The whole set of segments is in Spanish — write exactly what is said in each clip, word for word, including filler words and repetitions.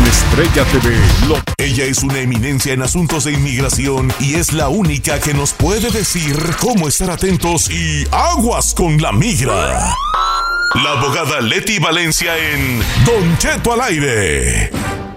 Estrella T V. Lo... Ella es una eminencia en asuntos de inmigración y es la única que nos puede decir cómo estar atentos y aguas con la migra. La abogada Leti Valencia en Don Cheto al aire.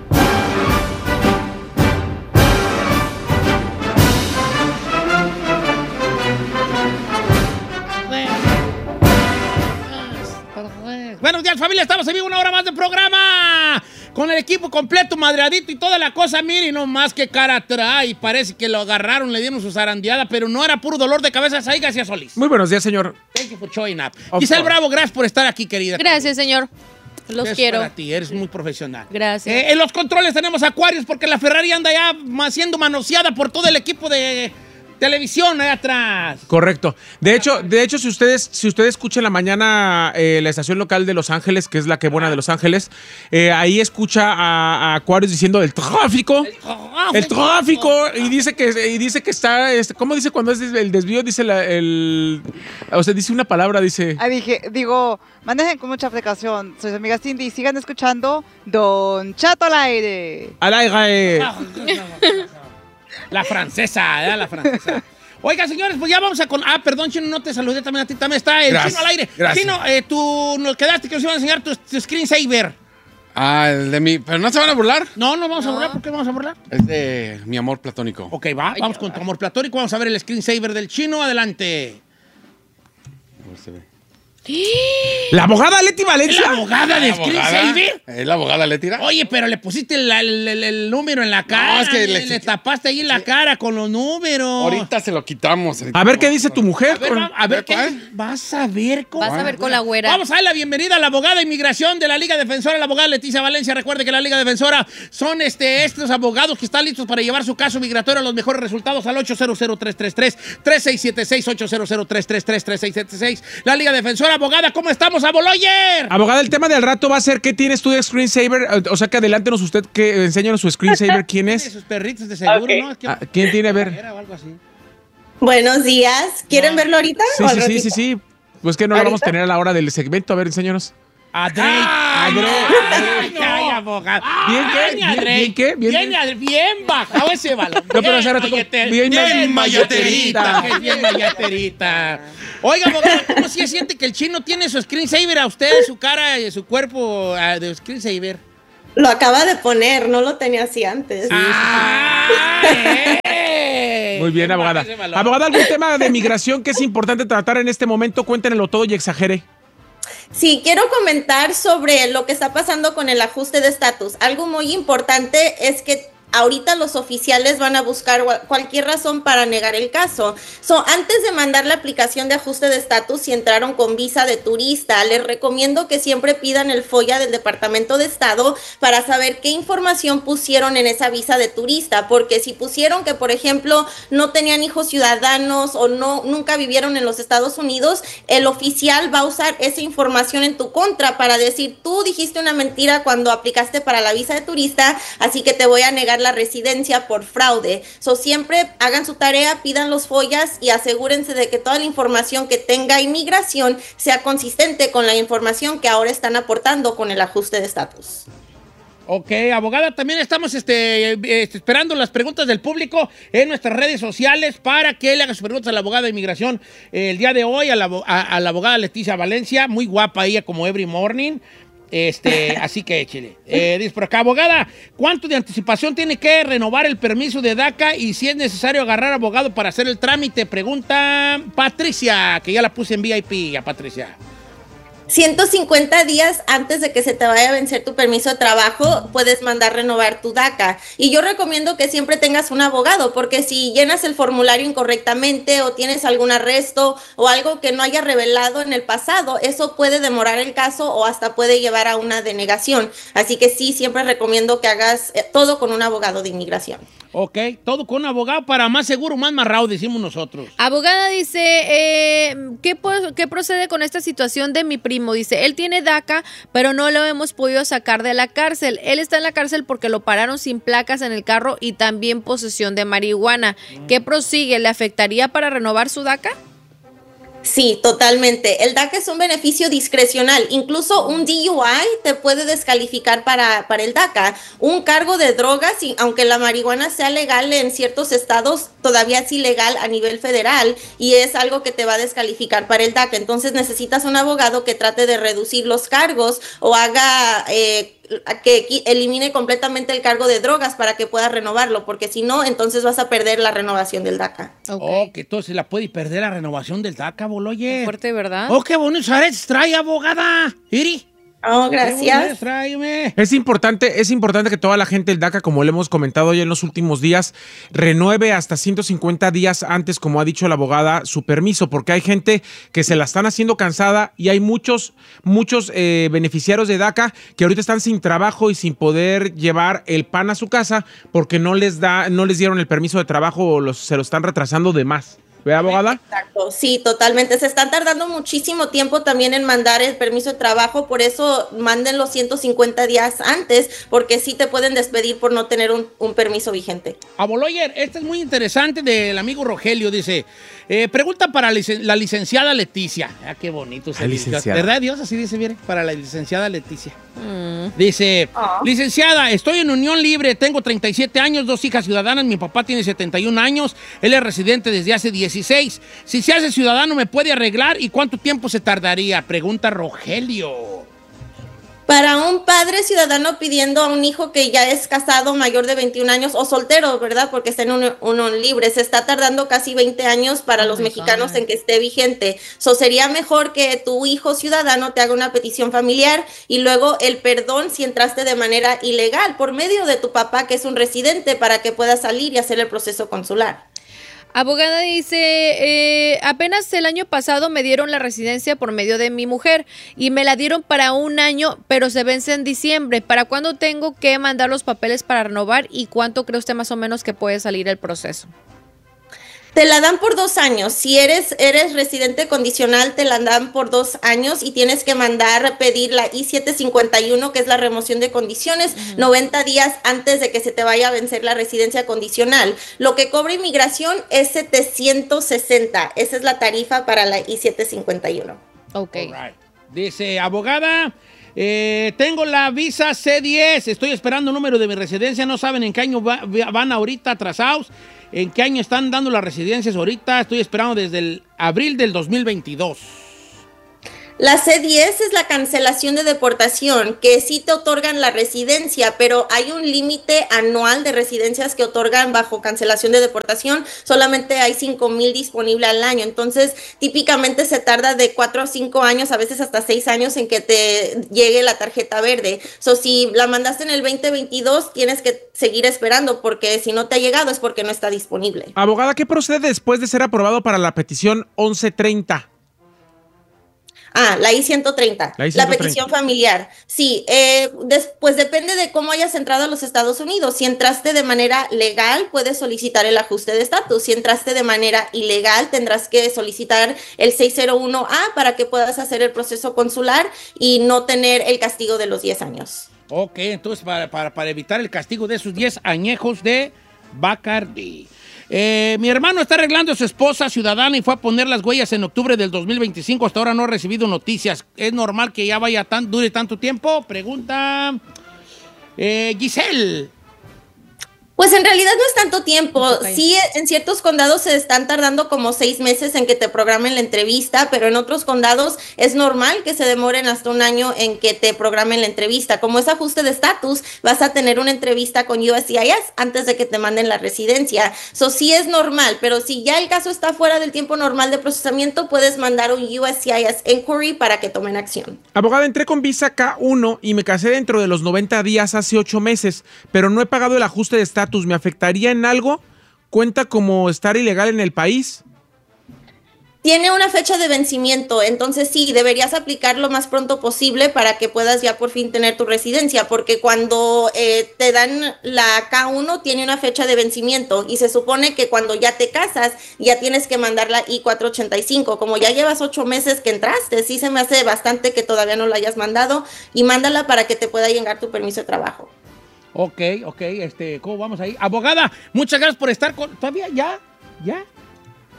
Buenos días, familia, estamos en vivo, una hora más de programa con el equipo completo, madreadito y toda la cosa. Miren nomás qué cara trae, parece que lo agarraron, le dieron su zarandeada, pero no era puro dolor de cabeza. Ahí, gracias, Solís. Muy buenos días, señor. Thank you for showing up. Giselle Bravo, gracias por estar aquí, querida. Gracias, señor. Los es quiero. Para ti, eres muy profesional. Gracias. Eh, en los controles tenemos a Aquarius porque la Ferrari anda ya siendo manoseada por todo el equipo de televisión ahí atrás. Correcto. De hecho, de hecho, si ustedes, si ustedes escuchan en la mañana eh, la estación local de Los Ángeles, que es la que buena de Los Ángeles, eh, ahí escucha a, a Aquarius diciendo el tráfico, el tráfico, el tráfico y dice que y dice que está, este, ¿cómo dice cuando es el desvío? Dice la, el, o sea, dice una palabra, dice. Ah, dije, digo, manejen con mucha precaución. Soy su amiga Cindy y sigan escuchando Don Chato al aire. Al aire. La francesa, ¿eh? La francesa. Oiga, señores, pues ya vamos a con... Ah, perdón, Chino, no te saludé también a ti. También está el Gracias, Chino al aire. gracias. Chino, eh, tú nos quedaste que nos iban a enseñar tu, tu screensaver. Ah, el de mi... ¿Pero no se van a burlar? No, no vamos No. a burlar. ¿Por qué vamos a burlar? Es de mi amor platónico. Ok, va. Vamos con tu amor platónico. Vamos a ver el screensaver del Chino. Adelante. A ver si se ve. La abogada Leti ¿Es Valencia. la abogada de ¿La abogada? screensaver? ¿Es la abogada Letira? Oye, pero le pusiste el, el- el- el número en la cara. es que le, le- le tapaste ahí la cara con los números. Ahorita se lo quitamos. A ver qué dice tu A mujer. ver, va- a ver qué... ¿Cuál? Vas a ver cómo... Vas a ver con la güera. Vamos a dar la bienvenida a la abogada de inmigración de la Liga Defensora, la abogada Leticia Valencia. Recuerde que la Liga Defensora son este, estos abogados que están listos para llevar su caso migratorio a los mejores resultados al ocho cero cero, tres tres tres, tres seis siete seis, ocho cero cero, tres tres tres, tres seis siete seis. La Liga Defensora, abogada, ¿cómo estamos, aboloyer? Abogada, el tema del rato va a ser ¿qué tienes tú de screensaver? O sea, que adelántenos usted, que enséñanos su screensaver. ¿Quién Tiene es? sus perritos de seguro, Ok. ¿no? Es que- Ah, ¿quién tiene? A ver. Era o algo así. Buenos días. ¿Quieren No. verlo ahorita? Sí, o al sí, sí, ratito? sí, sí. Pues que no lo ¿Ahorita? vamos a tener a la hora del segmento. A ver, enséñanos. A Drake. Ah, A Drake. Drake. Ay, abogado. ¿Bien qué? Bien, a ¿Bien- Drake. bien qué? ¿Bien- Bien, a- bien bajado ese balón. No, pero hace rato como- mayater- bien bien mayaterita. mayaterita. Bien mayaterita. Oiga, abogado, ¿cómo se siente que el Chino tiene su screensaver a usted, su cara y su cuerpo ah, de screensaver? Lo acaba de poner, no lo tenía así antes. Ah, eh. Muy bien, abogada. Ese balón. Abogada, ¿algún tema de migración que es importante tratar en este momento? Cuéntenlo todo y exagere. Sí, quiero comentar sobre lo que está pasando con el ajuste de estatus. Algo muy importante es que ahorita los oficiales van a buscar gua- cualquier razón para negar el caso. So, antes de mandar la aplicación de ajuste de estatus, si entraron con visa de turista, les recomiendo que siempre pidan el FOIA del Departamento de Estado para saber qué información pusieron en esa visa de turista, porque si pusieron que, por ejemplo, no tenían hijos ciudadanos o no nunca vivieron en los Estados Unidos, el oficial va a usar esa información en tu contra para decir, tú dijiste una mentira cuando aplicaste para la visa de turista, así que te voy a negar la residencia por fraude. So, siempre hagan su tarea, pidan los follas y asegúrense de que toda la información que tenga inmigración sea consistente con la información que ahora están aportando con el ajuste de estatus. Ok, abogada, también estamos este, eh, esperando las preguntas del público en nuestras redes sociales para que le haga sus preguntas a la abogada de inmigración eh, el día de hoy, a la, abo- a, a la abogada Leticia Valencia, muy guapa ella como every morning. Este, así que échele. Eh, dice por acá, abogada, ¿cuánto de anticipación tiene que renovar el permiso de DACA y si es necesario agarrar abogado para hacer el trámite? Pregunta Patricia, que ya la puse en V I P a Patricia. ciento cincuenta días antes de que se te vaya a vencer tu permiso de trabajo, puedes mandar renovar tu DACA. Y yo recomiendo que siempre tengas un abogado, porque si llenas el formulario incorrectamente o tienes algún arresto o algo que no haya revelado en el pasado, eso puede demorar el caso o hasta puede llevar a una denegación. Así que sí, siempre recomiendo que hagas eh, todo con un abogado de inmigración. Ok, todo con un abogado para más seguro, más marrado, decimos nosotros. Abogada dice, eh, ¿qué, po- ¿qué procede con esta situación de mi primo? Dice, él tiene DACA, pero no lo hemos podido sacar de la cárcel. Él está en la cárcel porque lo pararon sin placas en el carro y también posesión de marihuana. ¿Qué prosigue? ¿Le afectaría para renovar su DACA? Sí, totalmente. El D A C A es un beneficio discrecional. Incluso un D U I te puede descalificar para, para el D A C A. Un cargo de drogas, y aunque la marihuana sea legal en ciertos estados, todavía es ilegal a nivel federal y es algo que te va a descalificar para el D A C A. Entonces necesitas un abogado que trate de reducir los cargos o haga... Eh, que elimine completamente el cargo de drogas para que puedas renovarlo, porque si no, entonces vas a perder la renovación del D A C A. Ok. Oh, que entonces la puede perder la renovación del D A C A, Boloye. Fuerte, ¿verdad? Oh, qué bonitos aretes trae, abogada. Iri. Oh, Qué bonitos gracias. tráeme. Es importante, es importante que toda la gente del D A C A, como le hemos comentado hoy en los últimos días, renueve hasta ciento cincuenta días antes, como ha dicho la abogada, su permiso, porque hay gente que se la están haciendo cansada y hay muchos, muchos eh, beneficiarios de D A C A que ahorita están sin trabajo y sin poder llevar el pan a su casa porque no les da, no les dieron el permiso de trabajo o los, se lo están retrasando de más. ¿Ve, abogada? Exacto, sí, totalmente. Se están tardando muchísimo tiempo también en mandar el permiso de trabajo, por eso manden los ciento cincuenta días antes, porque sí te pueden despedir por no tener un, un permiso vigente. Aboloyer, este es muy interesante del amigo Rogelio, dice, eh, pregunta para licen- la licenciada Leticia. Ah, qué bonito. La licenciada. ¿Verdad, Dios? Así dice, mire, para la licenciada Leticia. Mm. Dice, Ah. licenciada, estoy en unión libre, tengo treinta y siete años, dos hijas ciudadanas, mi papá tiene setenta y un años, él es residente desde hace dieciséis. Si se hace ciudadano, ¿me puede arreglar? ¿Y cuánto tiempo se tardaría? Pregunta Rogelio. Para un padre ciudadano pidiendo a un hijo que ya es casado, mayor de veintiún años o soltero, ¿verdad? Porque está en un unión libre, se está tardando casi veinte años para Oh los my mexicanos God. en que esté vigente. So, sería mejor que tu hijo ciudadano te haga una petición familiar y luego el perdón si entraste de manera ilegal por medio de tu papá, que es un residente, para que pueda salir y hacer el proceso consular. Abogada dice, eh, apenas el año pasado me dieron la residencia por medio de mi mujer y me la dieron para un año, pero se vence en diciembre. ¿Para cuándo tengo que mandar los papeles para renovar y cuánto cree usted más o menos que puede salir el proceso? Te la dan por dos años. Si eres, eres residente condicional, te la dan por dos años y tienes que mandar pedir la I setecientos cincuenta y uno, que es la remoción de condiciones, uh-huh. noventa días antes de que se te vaya a vencer la residencia condicional. Lo que cobra inmigración es setecientos sesenta. Esa es la tarifa para la I setecientos cincuenta y uno. Ok. All right. Dice, abogada, eh, tengo la visa C diez, estoy esperando el número de mi residencia, no saben en qué año va, van ahorita atrasados. ¿En qué año están dando las residencias ahorita? Estoy esperando desde el abril del dos mil veintidós. La C diez es la cancelación de deportación, que sí te otorgan la residencia, pero hay un límite anual de residencias que otorgan bajo cancelación de deportación. Solamente hay cinco mil disponibles al año. Entonces, típicamente se tarda de cuatro a cinco años, a veces hasta seis años en que te llegue la tarjeta verde. So, si la mandaste en el veinte veintidós, tienes que seguir esperando, porque si no te ha llegado es porque no está disponible. Abogada, ¿qué procede después de ser aprobado para la petición once treinta? Ah, la I ciento treinta, la, I ciento treinta. La petición familiar. Sí, eh, des, pues depende de cómo hayas entrado a los Estados Unidos. Si entraste de manera legal, puedes solicitar el ajuste de estatus. Si entraste de manera ilegal, tendrás que solicitar el seiscientos uno A para que puedas hacer el proceso consular y no tener el castigo de los diez años. Ok, entonces para, para, para evitar el castigo de esos diez añejos de Bacardi. Eh, mi hermano está arreglando a su esposa ciudadana y fue a poner las huellas en octubre del dos mil veinticinco. Hasta ahora no ha recibido noticias. ¿Es normal que ya vaya tan, dure tanto tiempo? Pregunta eh, Giselle. Pues en realidad no es tanto tiempo. Okay. Sí, en ciertos condados se están tardando como seis meses en que te programen la entrevista, pero en otros condados es normal que se demoren hasta un año en que te programen la entrevista. Como es ajuste de estatus, vas a tener una entrevista con U S C I S antes de que te manden la residencia. Eso sí es normal, pero si ya el caso está fuera del tiempo normal de procesamiento, puedes mandar un U S C I S inquiry para que tomen acción. Abogada, entré con visa K uno y me casé dentro de los noventa días hace ocho meses, pero no he pagado el ajuste de estatus. ¿Me afectaría en algo? ¿Cuenta como estar ilegal en el país? Tiene una fecha de vencimiento, entonces sí, deberías aplicar lo más pronto posible para que puedas ya por fin tener tu residencia, porque cuando eh, te dan la K uno tiene una fecha de vencimiento y se supone que cuando ya te casas ya tienes que mandar la I cuatrocientos ochenta y cinco. Como ya llevas ocho meses que entraste, sí se me hace bastante que todavía no la hayas mandado y mándala para que te pueda llegar tu permiso de trabajo. Ok, ok, este, ¿cómo vamos ahí? Abogada, muchas gracias por estar con... ¿Todavía? ¿Ya? ¿Ya?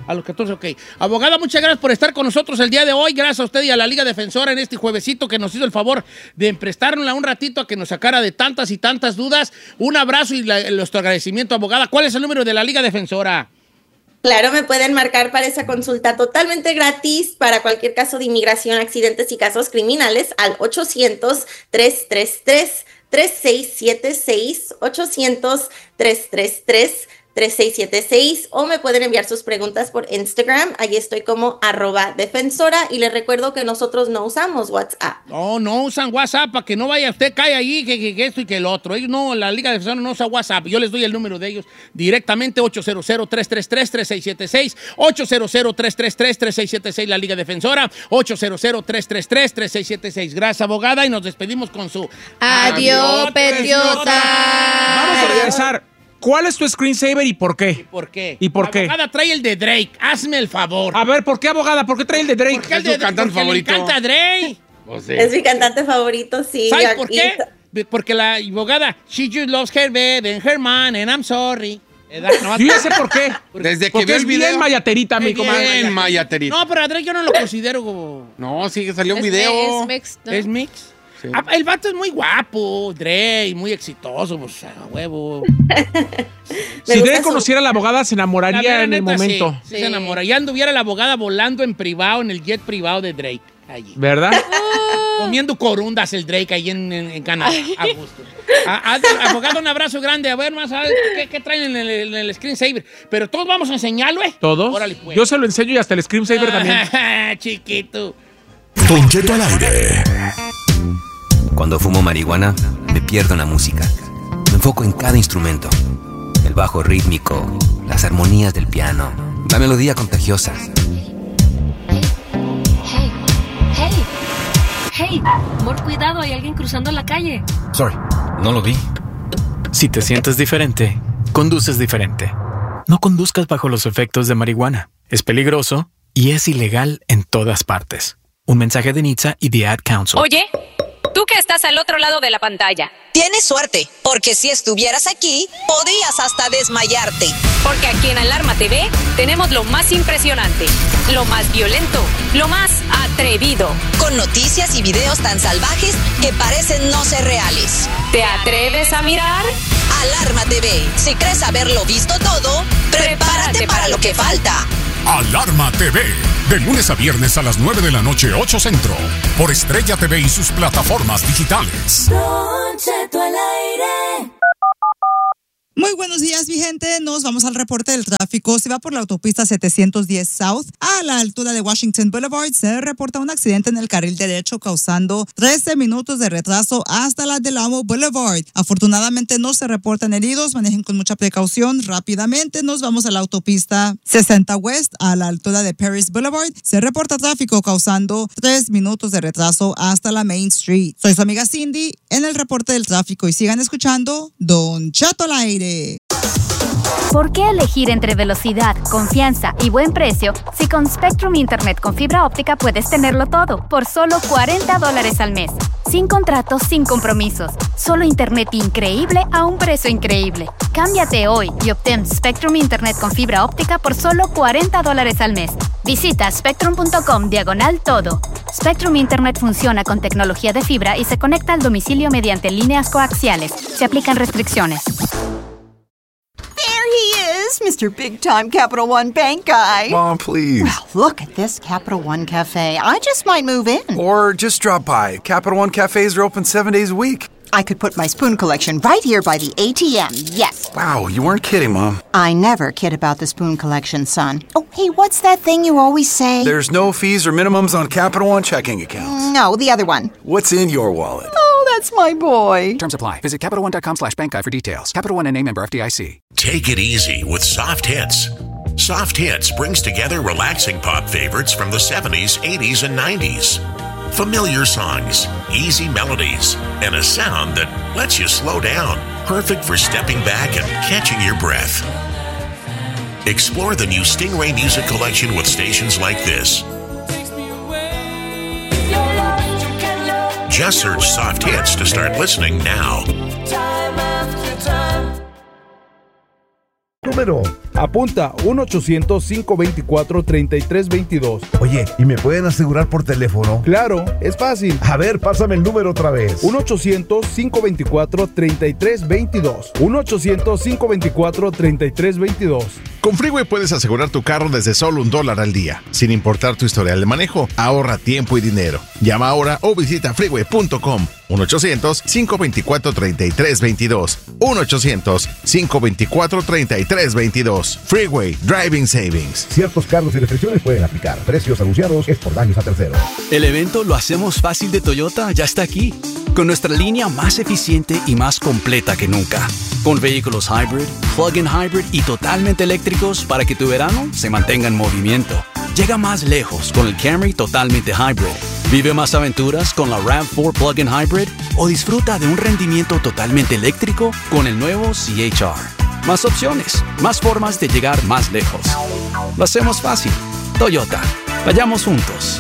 A los catorce, ok. Abogada, muchas gracias por estar con nosotros el día de hoy. Gracias a usted y a la Liga Defensora en este juevesito que nos hizo el favor de prestarnos un ratito a que nos sacara de tantas y tantas dudas. Un abrazo y la, nuestro agradecimiento, abogada. ¿Cuál es el número de la Liga Defensora? Claro, me pueden marcar para esa consulta totalmente gratis para cualquier caso de inmigración, accidentes y casos criminales al ochocientos, tres tres tres, tres seis siete seis, ochocientos, tres tres tres, tres seis siete seis, o me pueden enviar sus preguntas por Instagram. Allí estoy como arroba defensora, y les recuerdo que nosotros no usamos WhatsApp. No, no usan WhatsApp, para que no vaya usted, cae ahí, que, que, que esto y que el otro. Ellos no, la Liga Defensora no usa WhatsApp. Yo les doy el número de ellos directamente, ocho cero cero, tres tres tres, tres seis siete seis, ocho cero cero, tres tres tres, tres seis siete seis, la Liga Defensora, ocho cero cero, tres tres tres, tres seis siete seis. Gracias, abogada, y nos despedimos con su... Adiós, Petiota. Vamos a regresar. ¿Cuál es tu screensaver y por qué? ¿Y por qué? ¿Y por la qué? Abogada trae el de Drake. Hazme el favor. A ver, ¿por qué, abogada? ¿Por qué trae el de Drake? Porque el Es su de cantante porque favorito. le encanta Drake. Pues sí. Es mi cantante favorito, sí. ¿Sabes por Y- qué? Porque la abogada, she just loves her baby and her man, and I'm sorry. ¿Verdad? No, Yo ya sé por qué. Desde que Porque vio es el video. bien mayaterita, mi Muy comadre. bien. En Mayaterita. No, pero a Drake yo no lo considero como... No, sí, que salió un Es- video. es mixed, ¿no? ¿Es mix? Sí. Ah, el vato es muy guapo, Drake, muy exitoso, pues, a huevo. Me Si gusta Drake su- conociera a la abogada, se La enamoraría mera en el neta, momento. Sí, sí Sí. se enamora. Ya anduviera la abogada volando en privado, en el jet privado de Drake, allí. ¿Verdad? Comiendo corundas el Drake ahí en, en, en Canadá, a gusto. A- a- abogado, un abrazo grande. A ver, más, a ver, ¿qué, qué traen en el, en el screensaver? Pero todos vamos a enseñarlo, ¿eh? ¿Todos? Órale, pues. Yo se lo enseño y hasta el screensaver también. Chiquito. Don Cheto al aire. Cuando fumo marihuana, me pierdo en la música. Me enfoco en cada instrumento. El bajo rítmico, las armonías del piano, la melodía contagiosa. Hey, hey, hey, amor, cuidado, hay alguien cruzando la calle. Sorry, no lo vi. Si te sientes diferente, conduces diferente. No conduzcas bajo los efectos de marihuana. Es peligroso y es ilegal en todas partes. Un mensaje de Nitza y The Ad Council. Oye, tú que estás al otro lado de la pantalla. Tienes suerte, porque si estuvieras aquí, podrías hasta desmayarte. Porque aquí en Alarma T V tenemos lo más impresionante, lo más violento, lo más atrevido. Con noticias y videos tan salvajes que parecen no ser reales. ¿Te atreves a mirar? Alarma T V. Si crees haberlo visto todo, prepárate para lo que falta. Alarma T V. De lunes a viernes a las nueve de la noche, ocho Centro. Por Estrella T V y sus plataformas digitales. Muy buenos días, mi gente. Nos vamos al reporte del tráfico. Se va por la autopista setecientos diez South a la altura de Washington Boulevard. Se reporta un accidente en el carril derecho causando trece minutos de retraso hasta la Delamo Boulevard. Afortunadamente no se reportan heridos. Manejen con mucha precaución. Rápidamente nos vamos a la autopista sesenta West a la altura de Paris Boulevard. Se reporta tráfico causando tres minutos de retraso hasta la Main Street. Soy su amiga Cindy en el reporte del tráfico y sigan escuchando Don Cheto al aire. ¿Por qué elegir entre velocidad, confianza y buen precio si con Spectrum Internet con fibra óptica puedes tenerlo todo por solo cuarenta dólares al mes? Sin contratos, sin compromisos. Solo Internet increíble a un precio increíble. Cámbiate hoy y obtén Spectrum Internet con fibra óptica por solo cuarenta dólares al mes. Visita spectrum.com diagonal todo. Spectrum Internet funciona con tecnología de fibra y se conecta al domicilio mediante líneas coaxiales. Se aplican restricciones. There he is, Mister Big Time Capital One Bank guy. Mom, please. Well, look at this Capital One Cafe. I just might move in. Or just drop by. Capital One cafes are open seven days a week. I could put my spoon collection right here by the A T M, yes. Wow, you weren't kidding, Mom. I never kid about the spoon collection, son. Oh, hey, what's that thing you always say? There's no fees or minimums on Capital One checking accounts. No, the other one. What's in your wallet? Oh, that's my boy. Terms apply. Visit CapitalOne.com slash bank guide for details. Capital One N A member F D I C. Take it easy with Soft Hits. Soft Hits brings together relaxing pop favorites from the seventies, eighties, and nineties. Familiar songs, easy melodies, and a sound that lets you slow down. Perfect for stepping back and catching your breath. Explore the new Stingray Music Collection with stations like this. Just search Soft Hits to start listening now. Número. Apunta, uno ochocientos, cinco veinticuatro, treinta y tres veintidós. Oye, ¿y me pueden asegurar por teléfono? Claro, es fácil. A ver, pásame el número otra vez. uno ochocientos, cinco veinticuatro, treinta y tres veintidós. uno ochocientos, cinco veinticuatro, treinta y tres veintidós. Con Freeway puedes asegurar tu carro desde solo un dólar al día, sin importar tu historial de manejo. Ahorra tiempo y dinero. Llama ahora o visita freeway punto com. uno ochocientos, cinco veinticuatro, treinta y tres veintidós. uno ochocientos, cinco veinticuatro, treinta y tres veintidós. Freeway Driving Savings. Ciertos cargos y restricciones pueden aplicar. Precios anunciados es por daños a terceros. El evento Lo Hacemos Fácil de Toyota ya está aquí, con nuestra línea más eficiente y más completa que nunca. Con vehículos hybrid, plug-in hybrid y totalmente eléctricos para que tu verano se mantenga en movimiento. Llega más lejos con el Camry totalmente hybrid. Vive más aventuras con la RAV cuatro Plug-in Hybrid o disfruta de un rendimiento totalmente eléctrico con el nuevo C H R. Más opciones, más formas de llegar más lejos. Lo hacemos fácil. Toyota. Vayamos juntos.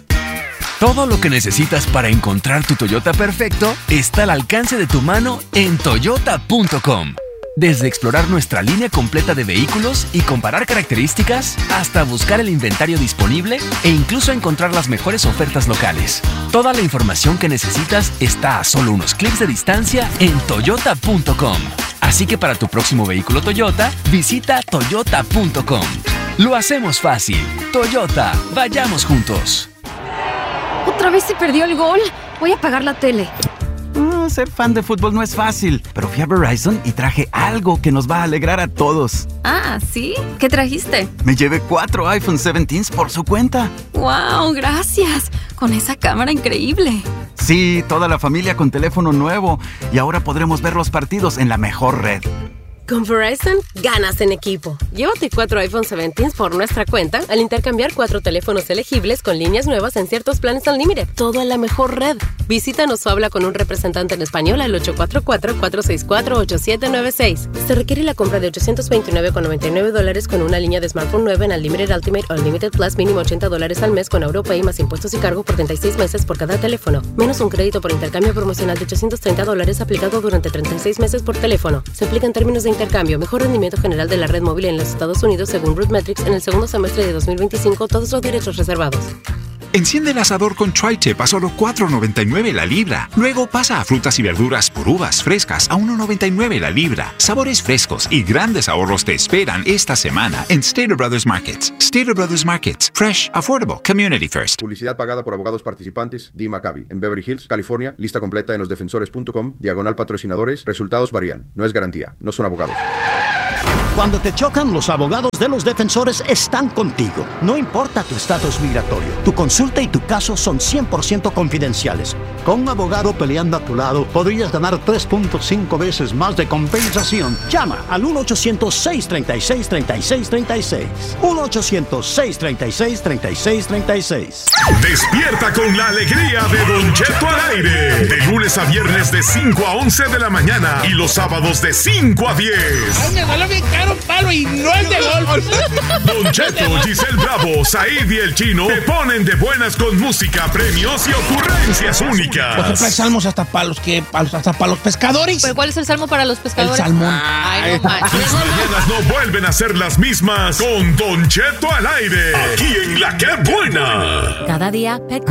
Todo lo que necesitas para encontrar tu Toyota perfecto está al alcance de tu mano en toyota punto com. Desde explorar nuestra línea completa de vehículos y comparar características, hasta buscar el inventario disponible e incluso encontrar las mejores ofertas locales. Toda la información que necesitas está a solo unos clics de distancia en toyota punto com. Así que para tu próximo vehículo Toyota, visita toyota punto com. Lo hacemos fácil. Toyota, vayamos juntos. ¿Otra vez se perdió el gol? Voy a apagar la tele. Ah, ser fan de fútbol no es fácil, pero fui a Verizon y traje algo que nos va a alegrar a todos. Ah, ¿sí? ¿Qué trajiste? Me llevé cuatro iPhone diecisiete por su cuenta. ¡Wow! ¡Gracias! Con esa cámara increíble. Sí, toda la familia con teléfono nuevo. Y ahora podremos ver los partidos en la mejor red. Con Verizon, ganas en equipo. Llévate cuatro iPhone diecisiete por nuestra cuenta al intercambiar cuatro teléfonos elegibles con líneas nuevas en ciertos planes Unlimited. Todo en la mejor red. Visítanos o habla con un representante en español al ocho cuatro cuatro, cuatro seis cuatro, ocho siete nueve seis. Se requiere la compra de ochocientos veintinueve con noventa y nueve dólares con una línea de smartphone nueva en Unlimited Ultimate o Unlimited Plus mínimo ochenta dólares al mes con AuroPay más impuestos y cargo por treinta y seis meses por cada teléfono. Menos un crédito por intercambio promocional de ochocientos treinta dólares aplicado durante treinta y seis meses por teléfono. Se aplica en términos de intercambio, mejor rendimiento general de la red móvil en los Estados Unidos según RootMetrics en el segundo semestre de dos mil veinticinco, todos los derechos reservados. Enciende el asador con Tri-Tip a solo cuatro noventa y nueve la libra. Luego pasa a frutas y verduras por uvas frescas a uno noventa y nueve la libra. Sabores frescos y grandes ahorros te esperan esta semana en Stater Brothers Markets. Stater Brothers Markets. Fresh, affordable, community first. Publicidad pagada por abogados participantes. Dee Maccabi. En Beverly Hills, California. Lista completa en los defensores punto com. Diagonal patrocinadores. Resultados varían. No es garantía. No son abogados. Cuando te chocan, los abogados de los defensores están contigo. No importa tu estatus migratorio, tu consulta y tu caso son cien por ciento confidenciales. Con un abogado peleando a tu lado, podrías ganar tres punto cinco veces más de compensación. Llama al uno ochocientos, seis treinta y seis, treinta y seis treinta y seis. uno ochocientos, seis treinta y seis, treinta y seis treinta y seis. Despierta con la alegría de Don Cheto al aire. De lunes a viernes de cinco a once de la mañana y los sábados de cinco a diez. Ay, me salió bien caro un palo y no el de golf. Don Cheto, Giselle Bravo, Said y el Chino te ponen de buenas con música, premios y ocurrencias únicas. Por ejemplo, hay salmos hasta para los que hasta para los pescadores. ¿Pero cuál es el salmo para los pescadores? El salmón. Ay, no manches. Tus mañanas no vuelven a ser las mismas con Don Cheto al aire. Aquí en La Que Buena. Cada día, Petco